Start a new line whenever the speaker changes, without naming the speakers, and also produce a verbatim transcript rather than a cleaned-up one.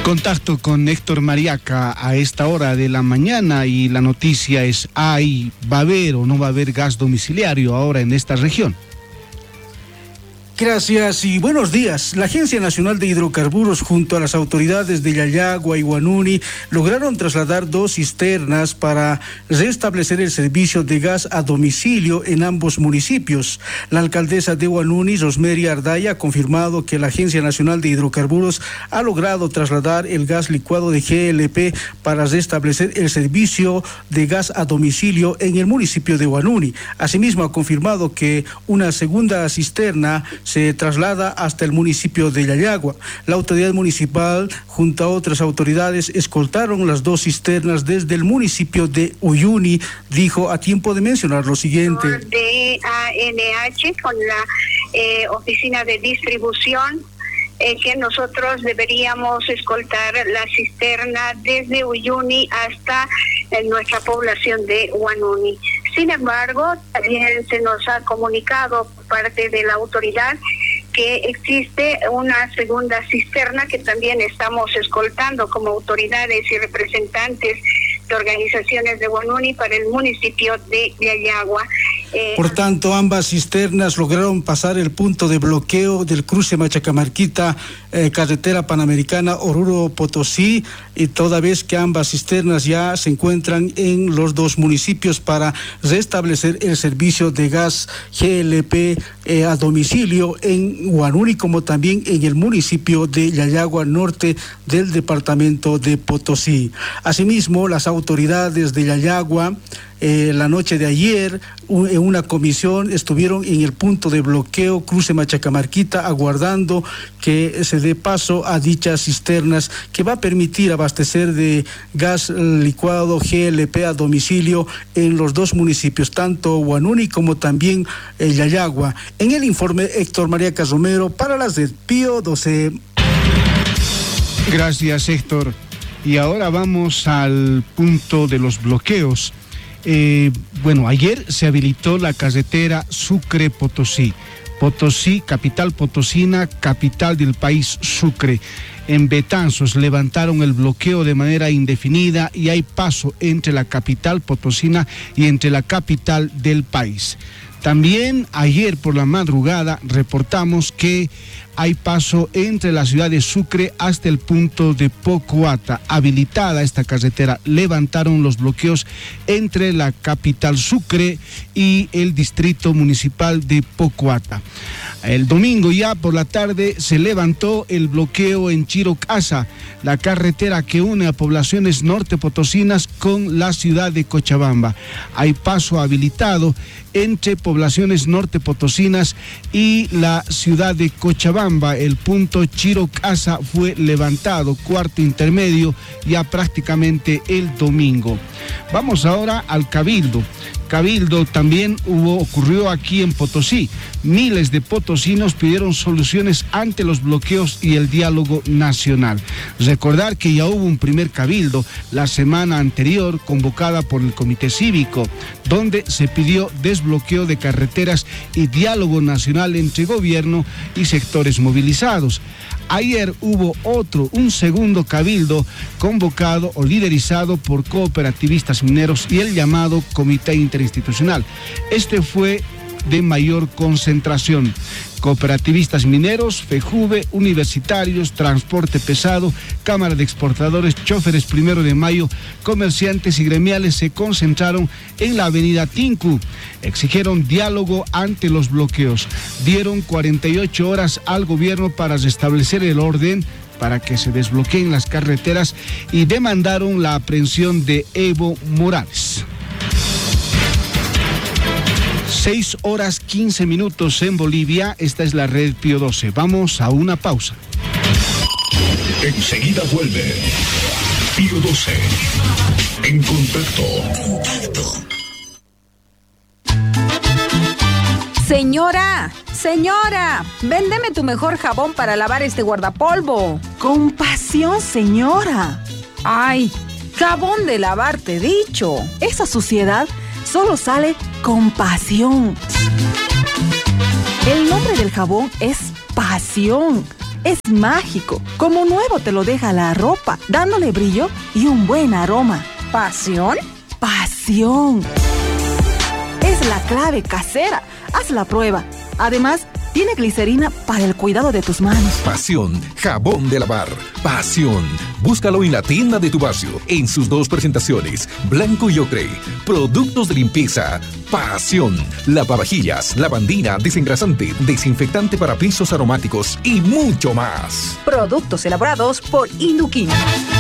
Contacto con Héctor Mariaca a esta hora de la mañana y la noticia es: ¿hay, va a haber o no va a haber gas domiciliario ahora en esta región?
Gracias y buenos días. La Agencia Nacional de Hidrocarburos junto a las autoridades de Yayagua y Huanuni lograron trasladar dos cisternas para restablecer el servicio de gas a domicilio en ambos municipios. La alcaldesa de Huanuni, Rosemary Ardaya, ha confirmado que la Agencia Nacional de Hidrocarburos ha logrado trasladar el gas licuado de G L P para restablecer el servicio de gas a domicilio en el municipio de Huanuni. Asimismo, ha confirmado que una segunda cisterna se traslada hasta el municipio de Yayagua. La autoridad municipal, junto a otras autoridades, escoltaron las dos cisternas desde el municipio de Uyuni. Dijo a tiempo de mencionar lo siguiente.
De A N H con la eh, oficina de distribución, eh, que nosotros deberíamos escoltar la cisterna desde Uyuni hasta eh, nuestra población de Huanuni. Sin embargo, también se nos ha comunicado por parte de la autoridad que existe una segunda cisterna que también estamos escoltando como autoridades y representantes de organizaciones de Huanuni para el municipio de Yayagua.
Eh, Por tanto, ambas cisternas lograron pasar el punto de bloqueo del cruce Machacamarquita, eh, carretera panamericana Oruro Potosí, y toda vez que ambas cisternas ya se encuentran en los dos municipios para restablecer el servicio de gas G L P eh, a domicilio en Huanuni, como también en el municipio de Yayagua Norte del departamento de Potosí. Asimismo, las autoridades de Yayagua Eh, la noche de ayer, un, en una comisión, estuvieron en el punto de bloqueo cruce Machacamarquita aguardando que se dé paso a dichas cisternas que va a permitir abastecer de gas licuado G L P a domicilio en los dos municipios, tanto Huanuni como también eh, Yayagua. En el informe, Héctor Mariaca Romero para las de Pío doce.
Gracias, Héctor. Y ahora vamos al punto de los bloqueos. Eh, bueno, ayer se habilitó la carretera Sucre-Potosí. Potosí, capital potosina, capital del país Sucre. En Betanzos levantaron el bloqueo de manera indefinida y hay paso entre la capital potosina y entre la capital del país. También ayer por la madrugada reportamos que hay paso entre la ciudad de Sucre hasta el punto de Pocoata. Habilitada esta carretera, levantaron los bloqueos entre la capital Sucre y el distrito municipal de Pocoata. El domingo ya por la tarde se levantó el bloqueo en Chirocasa, la carretera que une a poblaciones norte potosinas con la ciudad de Cochabamba. Hay paso habilitado entre poblaciones norte potosinas y la ciudad de Cochabamba. El punto Chirocasa fue levantado, cuarto intermedio, ya prácticamente el domingo. Vamos ahora al Cabildo. Cabildo también hubo, ocurrió aquí en Potosí. Miles de potosinos pidieron soluciones ante los bloqueos y el diálogo nacional. Recordar que ya hubo un primer cabildo la semana anterior convocada por el Comité Cívico, donde se pidió desbloqueo de carreteras y diálogo nacional entre gobierno y sectores movilizados. Ayer hubo otro, un segundo cabildo convocado o liderizado por cooperativistas mineros y el llamado Comité Interinstitucional. Este fue de mayor concentración. Cooperativistas mineros, FEJUVE, universitarios, transporte pesado, Cámara de Exportadores, choferes Primero de Mayo, comerciantes y gremiales se concentraron en la avenida Tinku. Exigieron diálogo ante los bloqueos. Dieron cuarenta y ocho horas al gobierno para restablecer el orden, para que se desbloqueen las carreteras y demandaron la aprehensión de Evo Morales. Seis horas quince minutos en Bolivia. Esta es la red Pío doce. Vamos a una pausa.
Enseguida vuelve Pío doce. En contacto. Contacto.
Señora, señora, véndeme tu mejor jabón para lavar este guardapolvo.
Con pasión, señora.
Ay, jabón de lavar, te he dicho.
Esa suciedad solo sale con pasión. El nombre del jabón es pasión. es mágico. Como nuevo te lo deja la ropa, dándole brillo y un buen aroma.
¿Pasión?
Pasión. Es la clave casera. Haz la prueba. Además, tiene glicerina para el cuidado de tus manos.
Pasión, jabón de lavar. Pasión. Búscalo en la tienda de tu barrio, en sus dos presentaciones, blanco y ocre. Productos de limpieza. Pasión. Lavavajillas, lavandina, desengrasante, desinfectante para pisos aromáticos y mucho más.
Productos elaborados por Induquín.